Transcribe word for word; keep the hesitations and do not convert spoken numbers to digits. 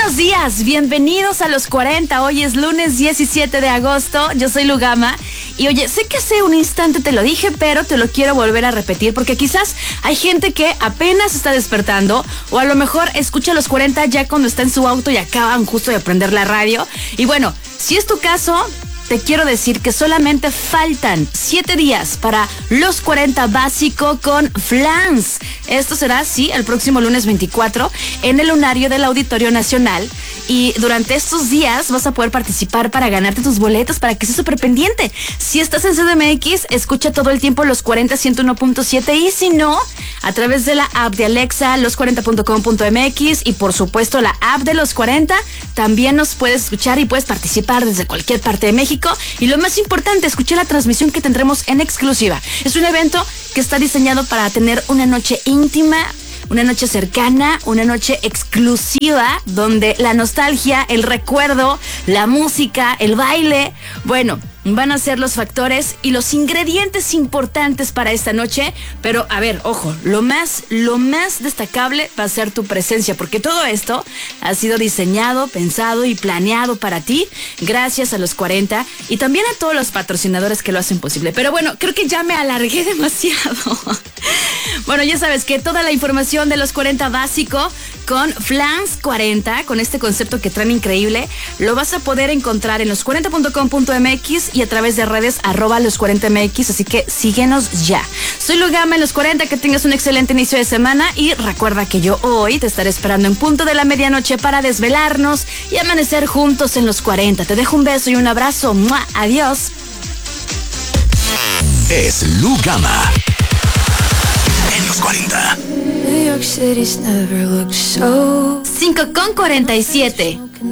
buenos días, bienvenidos a Los cuarenta. Hoy es lunes diecisiete de agosto, yo soy Lugama. Y oye, sé que hace un instante te lo dije, pero te lo quiero volver a repetir porque quizás hay gente que apenas está despertando o a lo mejor escucha Los cuarenta ya cuando está en su auto y acaban justo de prender la radio. Y bueno, si es tu caso, te quiero decir que solamente faltan siete días para Los cuarenta básico con Flans. Esto será, sí, el próximo lunes veinticuatro en el lunario del Auditorio Nacional. Y durante estos días vas a poder participar para ganarte tus boletos, para que estés súper pendiente. Si estás en C D M X, escucha todo el tiempo Los cuarenta ciento uno punto siete y si no, a través de la app de Alexa, los cuarenta punto com punto m x y por supuesto la app de Los cuarenta, también nos puedes escuchar y puedes participar desde cualquier parte de México. Y lo más importante, escuchar la transmisión que tendremos en exclusiva. Es un evento que está diseñado para tener una noche íntima, una noche cercana, una noche exclusiva, donde la nostalgia, el recuerdo, la música, el baile, bueno, van a ser los factores y los ingredientes importantes para esta noche. Pero, a ver, ojo, lo más, lo más destacable va a ser tu presencia, porque todo esto ha sido diseñado, pensado y planeado para ti, gracias a Los cuarenta y también a todos los patrocinadores que lo hacen posible. Pero bueno, creo que ya me alargué demasiado. Bueno, ya sabes que toda la información de Los cuarenta básico con Flans cuarenta, con este concepto que traen increíble, lo vas a poder encontrar en los cuarenta punto com punto m x y a través de redes arroba los cuarenta m x, así que síguenos ya. Soy Lugama en Los cuarenta, que tengas un excelente inicio de semana y recuerda que yo hoy te estaré esperando en punto de la medianoche para desvelarnos y amanecer juntos en Los cuarenta. Te dejo un beso y un abrazo. ¡Mua! Adiós. Es Lugama en Los cuarenta. cinco con cuarenta y siete.